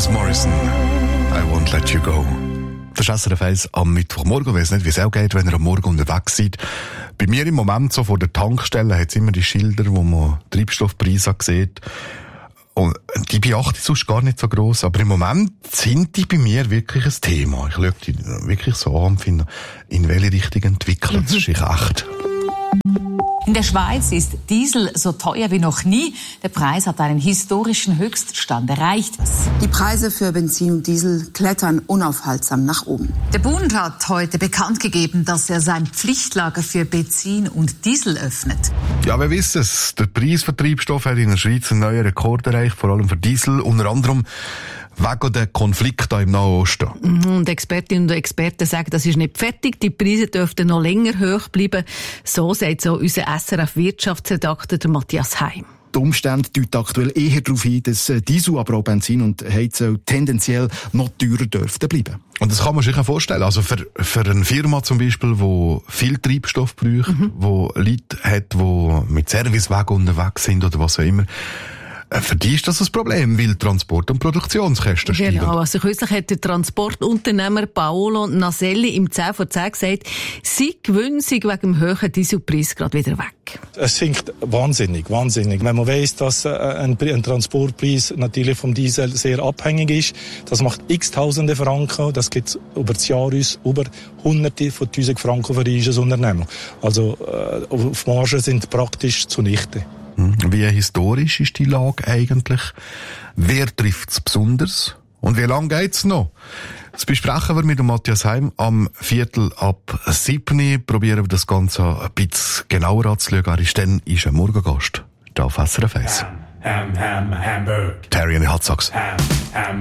Alanis Morrison, I Won't Let You Go. Das ist SRF 1 am Mittwochmorgen. Ich weiss nicht, wie es auch geht, wenn ihr am Morgen unterwegs seid. Bei mir im Moment so vor der Tankstelle hat es immer die Schilder, wo man Treibstoffpreise sieht. Und die beachte ich sonst gar nicht so gross. Aber im Moment sind die bei mir wirklich ein Thema. Ich schaue die wirklich so an und finde, in welche Richtung entwickeln. Das ist echt. In der Schweiz ist Diesel so teuer wie noch nie. Der Preis hat einen historischen Höchststand erreicht. Die Preise für Benzin und Diesel klettern unaufhaltsam nach oben. Der Bund hat heute bekannt gegeben, dass er sein Pflichtlager für Benzin und Diesel öffnet. Ja, wir wissen es. Der Preis für Treibstoff hat in der Schweiz einen neuen Rekord erreicht, vor allem für Diesel. Unter anderem wegen der Konflikte im Nahen Osten. Und Expertinnen und Experten sagen, das ist nicht fertig. Die Preise dürften noch länger hoch bleiben. So sagt so unser SRF-Wirtschaftsredakteur Matthias Heim. Die Umstände deuten aktuell eher darauf hin, dass Diesel, aber auch Benzin und Heizöl tendenziell noch teurer dürften bleiben. Und das kann man sich auch vorstellen. Also für eine Firma zum Beispiel, die viel Treibstoff braucht, die Leute hat, die mit Servicewagen unterwegs sind oder was auch immer, für die ist das ein Problem, weil Transport- und Produktionskosten steigen. Genau, also kürzlich hat der Transportunternehmer Paolo Naselli im 10 vor 10 gesagt, sein Gewinn sei wegen dem hohen Dieselpreis gerade wieder weg. Es sinkt wahnsinnig. Wenn man weiss, dass ein Transportpreis natürlich vom Diesel sehr abhängig ist, das macht x-Tausende Franken, das gibt über das Jahr uns über Hunderte von 1000 Franken für ein Unternehmen. Also auf Margen sind praktisch zunichte. Wie historisch ist die Lage eigentlich? Wer trifft es besonders? Und wie lange geht's noch? Das besprechen wir mit dem Matthias Heim am 6:45. Probieren wir das Ganze ein bisschen genauer anzuschauen. Dann ist ein Morgengast hier auf SRF 1. Hamburg. Terry and the Hot Sox.